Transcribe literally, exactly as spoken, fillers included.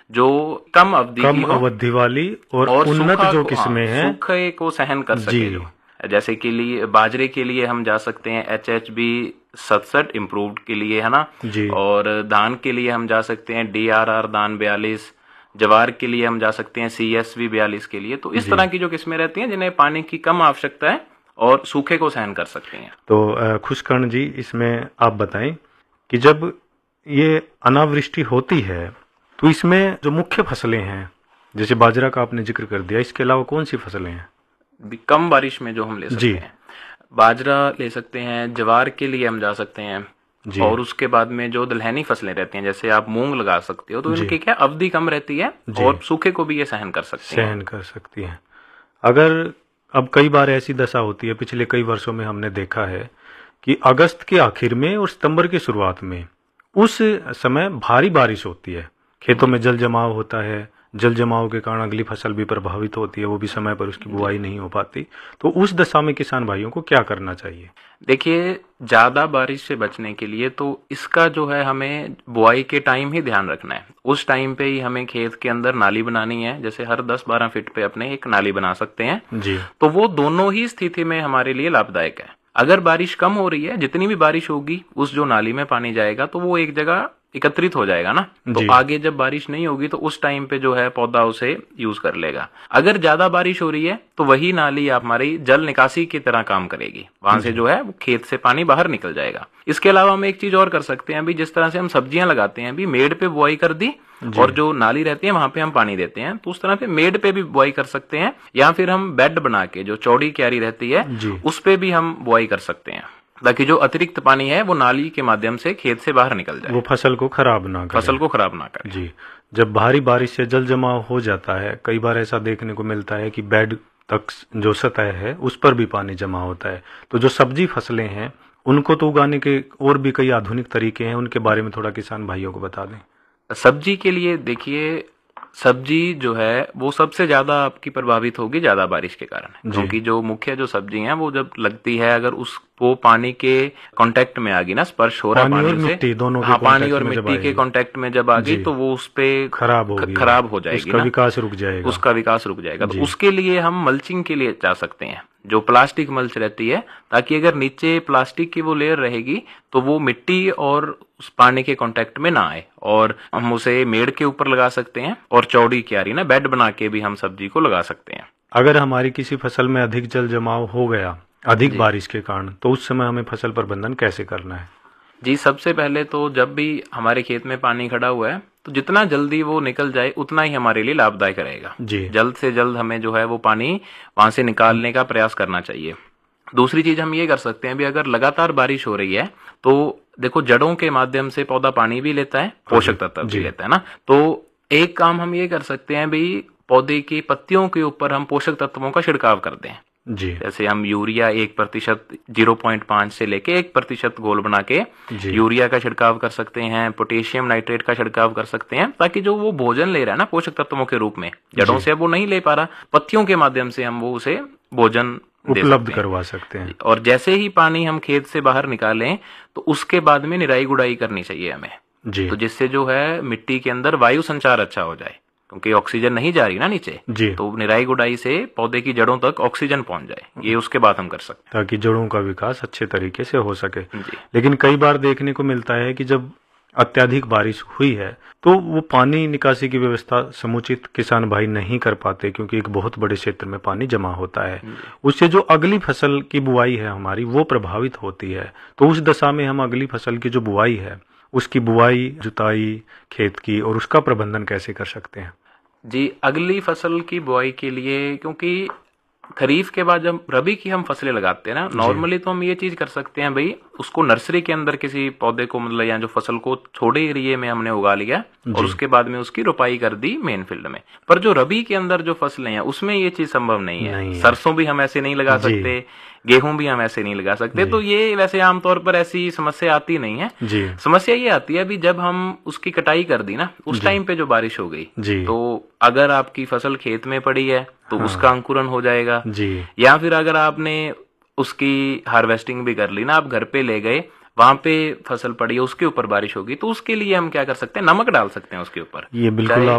जो कम अवधि कम की हो, अवधि वाली और, और उन्नत जो किस्में हैं, सूखे को सहन कर सके। जो जैसे के लिए बाजरे के लिए हम जा सकते हैं एच एच बी सड़सठ इम्प्रूव्ड के लिए, है ना जी। और धान के लिए हम जा सकते हैं डी आर आर दान बयालीस, जवार के लिए हम जा सकते हैं सी एस वी बयालीस के लिए। तो इस तरह की जो किस्में रहती हैं जिन्हें पानी की कम आवश्यकता है और सूखे को सहन कर सकती हैं। तो खुशकर्ण जी, इसमें आप बताएं कि जब ये अनावृष्टि होती है तो इसमें जो मुख्य फसलें हैं, जैसे बाजरा का आपने जिक्र कर दिया, इसके अलावा कौन सी फसलें हैं? कम बारिश में जो हम ले सकते हैं, बाजरा ले सकते हैं, जवार के लिए हम जा सकते हैं, और उसके बाद में जो दलहनी फसलें रहती हैं जैसे आप मूंग लगा सकते हो, तो इनकी क्या अवधि कम रहती है और सूखे को भी ये सहन कर सकती हैं। सहन कर सकती हैं। अगर अब कई बार ऐसी दशा होती है, पिछले कई वर्षों में हमने देखा है कि अगस्त के आखिर में और सितंबर की शुरुआत में उस समय भारी बारिश होती है, खेतों में जल जमाव होता है, जल जमाव के कारण अगली फसल भी प्रभावित होती है, वो भी समय पर उसकी बुआई नहीं हो पाती। तो उस दशा में किसान भाइयों को क्या करना चाहिए? देखिए, ज्यादा बारिश से बचने के लिए तो इसका जो है हमें बुआई के टाइम ही ध्यान रखना है। उस टाइम पे ही हमें खेत के अंदर नाली बनानी है, जैसे हर दस बारह फीट पे अपने एक नाली बना सकते हैं जी। तो वो दोनों ही स्थिति में हमारे लिए लाभदायक है। अगर बारिश कम हो रही है, जितनी भी बारिश होगी उस जो नाली में पानी जाएगा तो वो एक जगह एकत्रित हो जाएगा ना, तो आगे जब बारिश नहीं होगी तो उस टाइम पे जो है पौधा उसे यूज कर लेगा। अगर ज्यादा बारिश हो रही है तो वही नाली हमारी जल निकासी की तरह काम करेगी, वहां से जो है खेत से पानी बाहर निकल जाएगा। इसके अलावा हम एक चीज और कर सकते हैं, अभी जिस तरह से हम सब्जियां लगाते हैं, अभी मेड़ पे बुआई कर दी और जो नाली रहती है वहां पे हम पानी देते हैं, तो उस तरह से मेड़ पे भी बुआई कर सकते हैं, या फिर हम बेड बना के जो चौड़ी क्यारी रहती है उस पे भी हम बुआई कर सकते हैं, ताकि जो अतिरिक्त पानी है वो नाली के माध्यम से खेत से बाहर निकल जाए, वो फसल को खराब ना करे। फसल को खराब ना करे जी। जब भारी बारिश से जल जमाव हो जाता है, कई बार ऐसा देखने को मिलता है कि बेड तक जो सतह है उस पर भी पानी जमा होता है, तो जो सब्जी फसलें हैं उनको तो उगाने के और भी कई आधुनिक तरीके हैं, उनके बारे में थोड़ा किसान भाइयों को बता दें। सब्जी के लिए देखिए, सब्जी जो है वो सबसे ज्यादा आपकी प्रभावित होगी ज्यादा बारिश के कारण, क्योंकि जो मुख्य जो सब्जी है वो जब लगती है, अगर उसको पानी के कांटेक्ट में आ गई ना, स्पर्श हो रहा है पानी से, मिट्टी दोनों हाँ पानी और मिट्टी के कांटेक्ट में जब आ गई तो वो उस पे खराब हो खराब हो जाएगी, उसका विकास रुक जाएगा, उसका विकास रुक जाएगा। तो उसके लिए हम मल्चिंग के लिए जा सकते हैं, जो प्लास्टिक मल्च रहती है, ताकि अगर नीचे प्लास्टिक की वो लेयर रहेगी तो वो मिट्टी और उस पानी के कांटेक्ट में ना आए, और हम उसे मेड़ के ऊपर लगा सकते हैं और चौड़ी क्यारी ना बेड बना के भी हम सब्जी को लगा सकते हैं। अगर हमारी किसी फसल में अधिक जल जमाव हो गया अधिक बारिश के कारण, तो उस समय हमें फसल प्रबंधन कैसे करना है? जी, सबसे पहले तो जब भी हमारे खेत में पानी खड़ा हुआ है तो जितना जल्दी वो निकल जाए उतना ही हमारे लिए लाभदायक रहेगा। जी। जल्द से जल्द हमें जो है वो पानी वहां से निकालने का प्रयास करना चाहिए। दूसरी चीज हम ये कर सकते हैं, भी अगर लगातार बारिश हो रही है तो देखो जड़ों के माध्यम से पौधा पानी भी लेता है, पोषक तत्व भी लेता है ना, तो एक काम हम ये कर सकते हैं भी पौधे की पत्तियों के ऊपर हम पोषक तत्वों का छिड़काव कर दें। जी। जैसे हम यूरिया एक प्रतिशत जीरो पॉइंट पांच से लेके एक प्रतिशत घोल बना के यूरिया का छिड़काव कर सकते हैं, पोटेशियम नाइट्रेट का छिड़काव कर सकते हैं, ताकि जो वो भोजन ले रहा है ना पोषक तत्वों के रूप में, जड़ों से अब वो नहीं ले पा रहा, पत्तियों के माध्यम से हम वो उसे भोजन उपलब्ध करवा सकते हैं। और जैसे ही पानी हम खेत से बाहर निकालें तो उसके बाद में निराई गुड़ाई करनी चाहिए हमें, जी। तो जिससे जो है मिट्टी के अंदर वायु संचार अच्छा हो जाए, क्योंकि ऑक्सीजन नहीं जा रही ना नीचे, जी। तो निराई गुड़ाई से पौधे की जड़ों तक ऑक्सीजन पहुंच जाए, ये उसके बाद हम कर सकते हैं, ताकि जड़ों का विकास अच्छे तरीके से हो सके। लेकिन कई बार देखने को मिलता है कि जब अत्यधिक बारिश हुई है तो वो पानी निकासी की व्यवस्था समुचित किसान भाई नहीं कर पाते, क्योंकि एक बहुत बड़े क्षेत्र में पानी जमा होता है, उससे जो अगली फसल की बुआई है हमारी वो प्रभावित होती है। तो उस दशा में हम अगली फसल की जो बुआई है उसकी बुआई, जुताई खेत की और उसका प्रबंधन कैसे कर सकते हैं? जी, अगली फसल की बुआई के लिए, क्योंकि खरीफ के बाद जब रबी की हम फसलें लगाते हैं ना, नॉर्मली तो हम ये चीज कर सकते हैं भाई, उसको नर्सरी के अंदर किसी पौधे को मतलब या जो फसल को छोटे एरिए में हमने उगा लिया और उसके बाद में उसकी रोपाई कर दी मेन फील्ड में। पर जो रबी के अंदर जो फसलें हैं उसमें ये चीज संभव नहीं है, नहीं है। सरसों भी हम ऐसे नहीं लगा सकते, गेहूं भी हम ऐसे नहीं लगा सकते, तो ये वैसे आमतौर पर ऐसी समस्या आती नहीं है। जी। समस्या ये आती है अभी जब हम उसकी कटाई कर दी ना, उस टाइम पे जो बारिश हो गई, तो अगर आपकी फसल खेत में पड़ी है तो हाँ। उसका अंकुरण हो जाएगा जी। या फिर अगर आपने उसकी हार्वेस्टिंग भी कर ली ना, आप घर पे ले गए, वहां पे फसल पड़ी है, उसके ऊपर बारिश होगी, तो उसके लिए हम क्या कर सकते हैं, नमक डाल सकते हैं उसके ऊपर। ये बिल्कुल